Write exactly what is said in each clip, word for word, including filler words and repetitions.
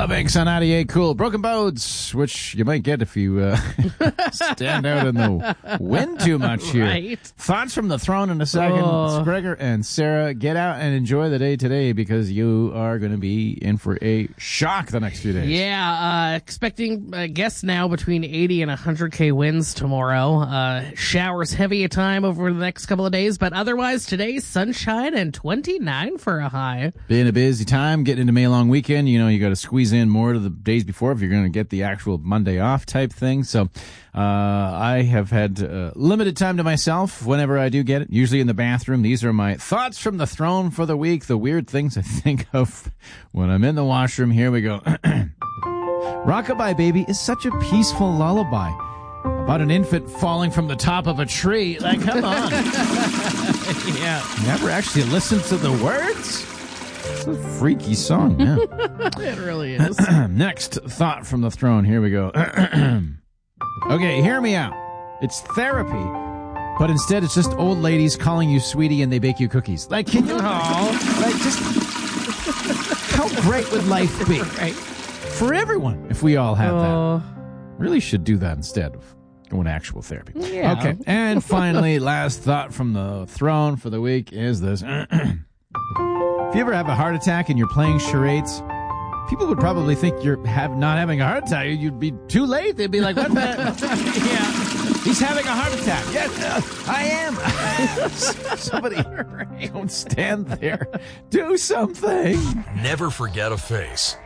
Love Incorporated on ninety-eight Cool. Broken Bones, which you might get if you uh, stand out in the wind too much here. Right. Thoughts from the throne in a second. Oh. Gregor and Sarah, get out and enjoy the day today because you are going to be in for a shock the next few days. Yeah, uh, expecting, I guess now, between eighty and one hundred K winds tomorrow. Uh, showers heavy at time over the next couple of days, but otherwise today, sunshine and twenty-nine for a high. Being a busy time, getting into May long weekend, you know, you got to squeeze in more to the days before if you're going to get the actual Monday off type thing. So uh, I have had uh, limited time to myself whenever I do get it, usually in the bathroom. These are my thoughts from the throne for the week, the weird things I think of when I'm in the washroom. Here we go. Rockabye Baby is such a peaceful lullaby about an infant falling from the top of a tree. Like, come on. Yeah. Never actually listened to the words? It's a freaky song, yeah. It really is. Next thought from the throne. Here we go. Okay, hear me out. It's therapy, but instead it's just old ladies calling you sweetie and they bake you cookies. Like, can you... Aw. Like, just... How great would life be? Right. For everyone, if we all had Uh, that. Really should do that instead of going to actual therapy. Yeah. Okay, and finally, last thought from the throne for the week is this. If you ever have a heart attack and you're playing charades, people would probably think you're have, not having a heart attack. You'd be too late. They'd be like, what the? Yeah. He's having a heart attack. Yes, uh, I am. Somebody, don't stand there. Do something. Never forget a face.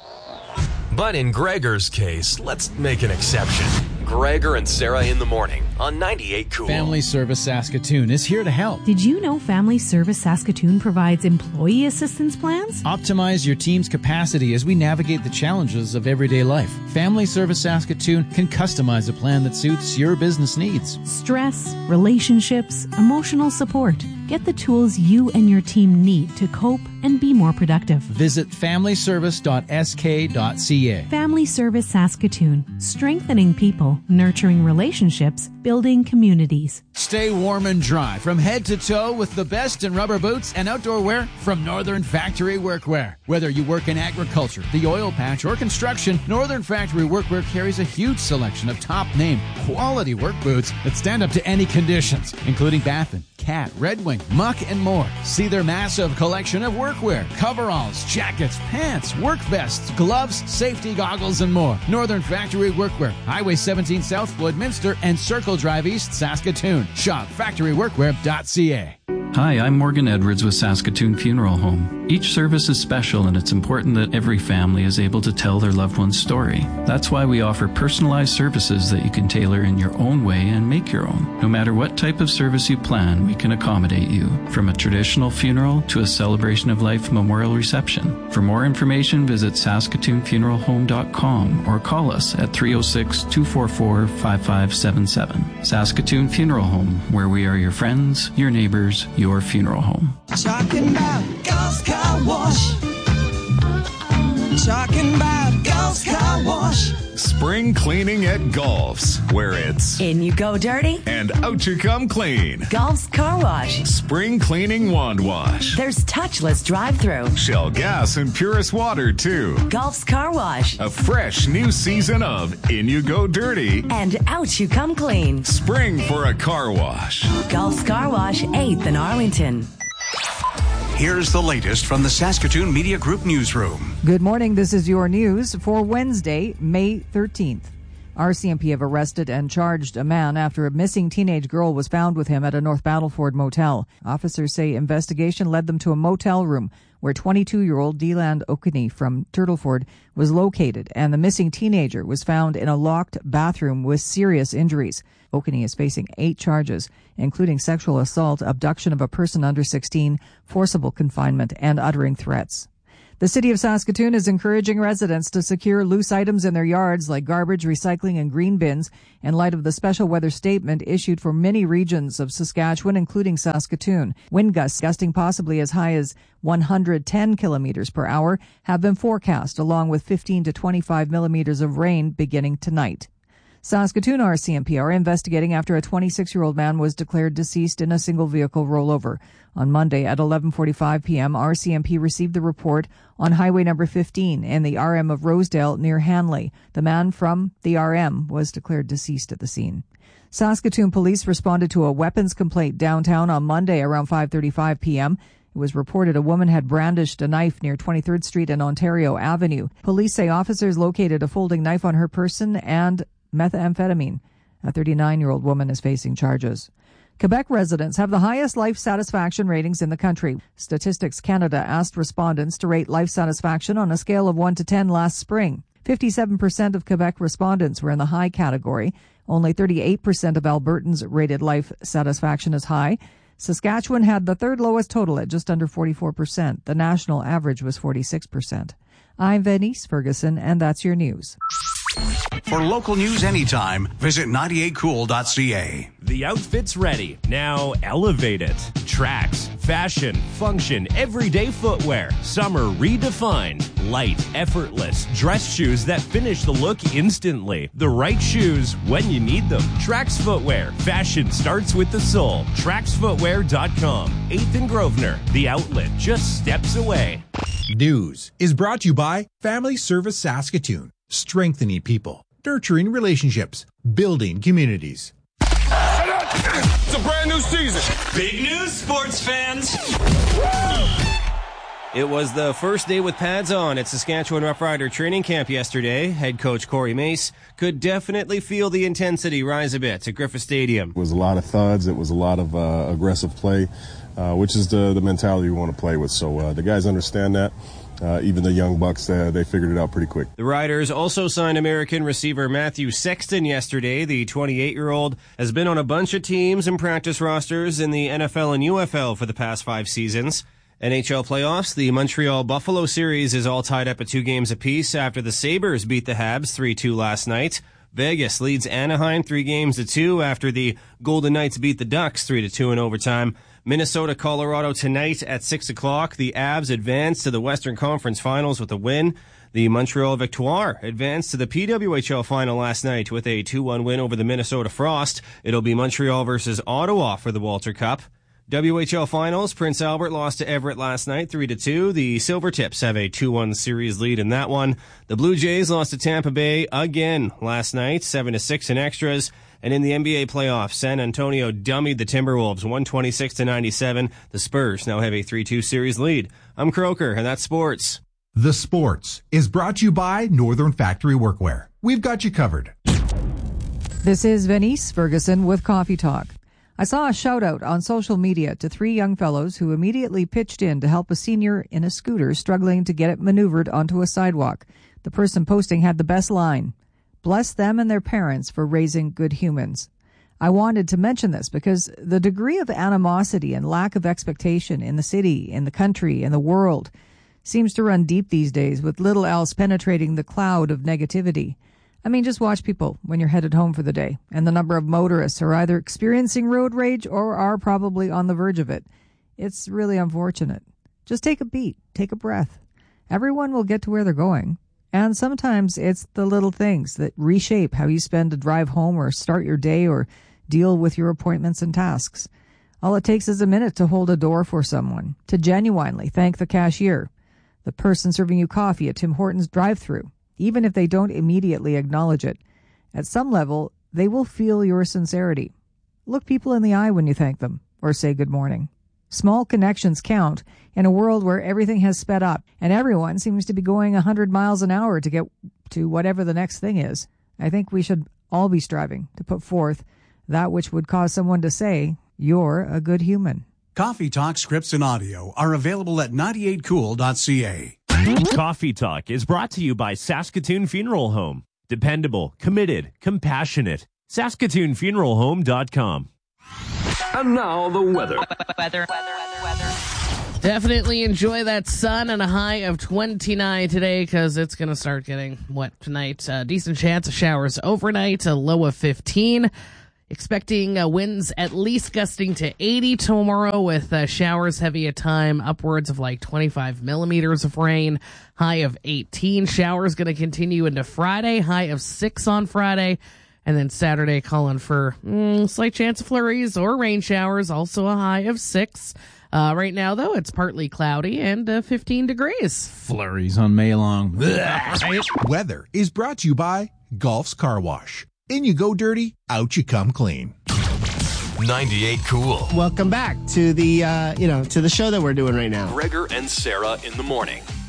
But in Gregor's case, let's make an exception. Gregor and Sarah in the morning on ninety-eight Cool. Family Service Saskatoon is here to help. Did you know Family Service Saskatoon provides employee assistance plans? Optimize your team's capacity as we navigate the challenges of everyday life. Family Service Saskatoon can customize a plan that suits your business needs. Stress, relationships, emotional support. Get the tools you and your team need to cope and be more productive. Visit family service dot s k dot c a. Family Service Saskatoon. Strengthening people, nurturing relationships, building communities. Stay warm and dry from head to toe with the best in rubber boots and outdoor wear from Northern Factory Workwear. Whether you work in agriculture, the oil patch, or construction, Northern Factory Workwear carries a huge selection of top-name, quality work boots that stand up to any conditions, including Baffin, Cat, Red Wing, Muck, and more. See their massive collection of workwear, coveralls, jackets, pants, work vests, gloves, safety goggles, and more. Northern Factory Workwear, Highway seventeen South, Floydminster, and Circle Drive East, Saskatoon. Shop factory workwear dot c a. Hi, I'm Morgan Edwards with Saskatoon Funeral Home. Each service is special, and it's important that every family is able to tell their loved one's story. That's why we offer personalized services that you can tailor in your own way and make your own. No matter what type of service you plan, we can accommodate you, from a traditional funeral to a celebration of life memorial reception. For more information, visit saskatoon funeral home dot com or call us at three oh six, two four four, five five seven seven. Saskatoon Funeral Home, where we are your friends, your neighbors, your funeral home. Talking about Gulf's Car Wash. Talking about Gulf's Car Wash. Spring cleaning at Gulf's, where it's in you go dirty and out you come clean. Gulf's Car Wash. Spring cleaning wand wash. There's touchless drive-through. Shell gas and purest water too. Gulf's Car Wash. A fresh new season of in you go dirty and out you come clean. Spring for a car wash. Gulf's Car Wash, eighth in Arlington. Here's the latest from the Saskatoon Media Group newsroom. Good morning. This is your news for Wednesday, May thirteenth. R C M P have arrested and charged a man after a missing teenage girl was found with him at a North Battleford motel. Officers say investigation led them to a motel room where twenty-two-year-old Deland Okini from Turtleford was located, and the missing teenager was found in a locked bathroom with serious injuries. Okini is facing eight charges, including sexual assault, abduction of a person under sixteen, forcible confinement, and uttering threats. The City of Saskatoon is encouraging residents to secure loose items in their yards like garbage, recycling, and green bins in light of the special weather statement issued for many regions of Saskatchewan, including Saskatoon. Wind gusts gusting possibly as high as one hundred ten kilometers per hour have been forecast, along with fifteen to twenty-five millimeters of rain beginning tonight. Saskatoon R C M P are investigating after a twenty-six-year-old man was declared deceased in a single-vehicle rollover. On Monday at eleven forty-five p.m., R C M P received the report on Highway number fifteen in the R M of Rosedale near Hanley. The man from the R M was declared deceased at the scene. Saskatoon police responded to a weapons complaint downtown on Monday around five thirty-five p.m. It was reported a woman had brandished a knife near twenty-third Street and Ontario Avenue. Police say officers located a folding knife on her person and methamphetamine. A thirty-nine-year-old woman is facing charges. Quebec residents have the highest life satisfaction ratings in the country. Statistics Canada asked respondents to rate life satisfaction on a scale of one to ten last spring. fifty-seven percent of Quebec respondents were in the high category. Only thirty-eight percent of Albertans rated life satisfaction as high. Saskatchewan had the third lowest total at just under forty-four percent. The national average was forty-six percent. I'm Venice Ferguson, and that's your news. For local news anytime, visit ninety-eight cool dot c a. The outfit's ready. Now elevate it. Tracks, fashion, function, everyday footwear. Summer redefined. Light, effortless. Dress shoes that finish the look instantly. The right shoes when you need them. Trax Footwear. Fashion starts with the soul. trax footwear dot com. eighth and Grosvenor. The outlet just steps away. News is brought to you by Family Service Saskatoon. Strengthening people, nurturing relationships, building communities. It's a brand new season. Big news, sports fans. It was the first day with pads on at Saskatchewan Roughrider training camp yesterday. Head coach Corey Mace could definitely feel the intensity rise a bit at Griffith Stadium. It was a lot of thuds. It was a lot of uh, aggressive play, uh, which is the, the mentality we want to play with. So uh, the guys understand that. Uh, even the young bucks, uh, they figured it out pretty quick. The Riders also signed American receiver Matthew Sexton yesterday. The twenty-eight-year-old has been on a bunch of teams and practice rosters in the N F L and U F L for the past five seasons. N H L playoffs, the Montreal-Buffalo series is all tied up at two games apiece after the Sabres beat the Habs three two last night. Vegas leads Anaheim three games to two after the Golden Knights beat the Ducks three to two in overtime. Minnesota, Colorado tonight at six o'clock. The Avs advance to the Western Conference Finals with a win. The Montreal Victoire advanced to the P W H L final last night with a two one win over the Minnesota Frost. It'll be Montreal versus Ottawa for the Walter Cup. W H L Finals, Prince Albert lost to Everett last night three to two. The Silvertips have a two one series lead in that one. The Blue Jays lost to Tampa Bay again last night, seven to six in extras. And in the N B A playoffs, San Antonio dummied the Timberwolves one twenty-six to ninety-seven. The Spurs now have a three two series lead. I'm Croker, and that's sports. The Sports is brought to you by Northern Factory Workwear. We've got you covered. This is Venice Ferguson with Coffee Talk. I saw a shout-out on social media to three young fellows who immediately pitched in to help a senior in a scooter struggling to get it maneuvered onto a sidewalk. The person posting had the best line. Bless them and their parents for raising good humans. I wanted to mention this because the degree of animosity and lack of expectation in the city, in the country, in the world seems to run deep these days with little else penetrating the cloud of negativity. I mean, just watch people when you're headed home for the day, and the number of motorists who are either experiencing road rage or are probably on the verge of it. It's really unfortunate. Just take a beat, take a breath. Everyone will get to where they're going. And sometimes it's the little things that reshape how you spend a drive home or start your day or deal with your appointments and tasks. All it takes is a minute to hold a door for someone, to genuinely thank the cashier, the person serving you coffee at Tim Hortons drive-thru, even if they don't immediately acknowledge it. At some level, they will feel your sincerity. Look people in the eye when you thank them or say good morning. Small connections count in a world where everything has sped up and everyone seems to be going one hundred miles an hour to get to whatever the next thing is. I think we should all be striving to put forth that which would cause someone to say, you're a good human. Coffee Talk scripts and audio are available at ninety-eight cool dot c a. Coffee Talk is brought to you by Saskatoon Funeral Home. Dependable, committed, compassionate. Saskatoon Funeral Home dot com. And now the weather. Weather. Weather. Definitely enjoy that sun and a high of twenty-nine today because it's going to start getting wet tonight. Uh, decent chance of showers overnight, a low of fifteen. Expecting uh, winds at least gusting to eighty tomorrow with uh, showers heavy at time, upwards of like twenty-five millimeters of rain, high of eighteen. Showers going to continue into Friday, high of six on Friday. And then Saturday calling for mm, slight chance of flurries or rain showers, also a high of six. Uh, right now, though, it's partly cloudy and uh, fifteen degrees. Flurries on May long. Weather is brought to you by Golf's Car Wash. In you go dirty, out you come clean. ninety-eight Cool. Welcome back to the, uh, you know, to the show that we're doing right now. Gregor and Sarah in the morning.